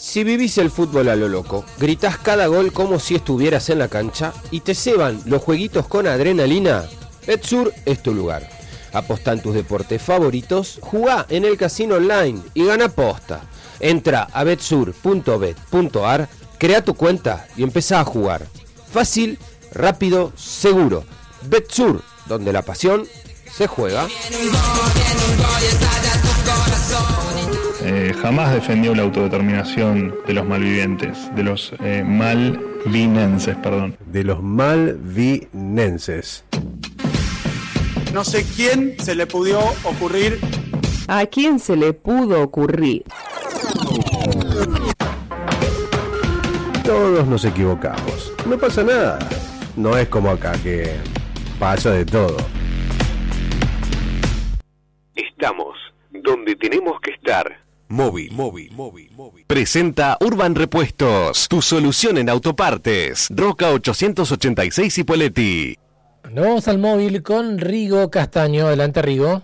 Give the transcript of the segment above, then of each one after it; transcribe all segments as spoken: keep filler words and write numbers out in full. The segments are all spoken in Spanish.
Si vivís el fútbol a lo loco, gritás cada gol como si estuvieras en la cancha y te ceban los jueguitos con adrenalina, BetSur es tu lugar. Apostá en tus deportes favoritos, jugá en el casino online y gana posta. Entra a betsur punto bet punto ar, crea tu cuenta y empezá a jugar. Fácil, rápido, seguro. BetSur, donde la pasión se juega. Eh, jamás defendió la autodeterminación de los malvivientes, de los eh, malvinenses, perdón. De los malvinenses. No sé quién se le pudo ocurrir. ¿A quién se le pudo ocurrir? Todos nos equivocamos. No pasa nada. No es como acá que pasa de todo. Estamos donde tenemos que estar. Móvil, móvil, móvil, móvil. Presenta Urban Repuestos, tu solución en autopartes. Roca ochocientos ochenta y seis Ipoleti. Nos vamos al móvil con Rigo Castaño. Adelante, Rigo.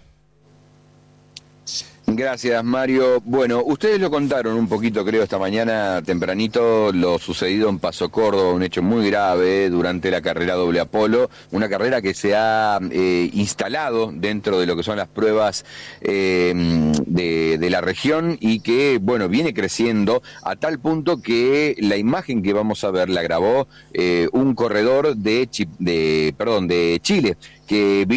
Gracias, Mario. Bueno, ustedes lo contaron un poquito, creo, esta mañana tempranito, lo sucedido en Paso Córdoba, un hecho muy grave durante la carrera doble Apolo, una carrera que se ha eh, instalado dentro de lo que son las pruebas eh, de, de la región y que, bueno, viene creciendo a tal punto que la imagen que vamos a ver la grabó eh, un corredor de, Chi- de, perdón, de Chile, que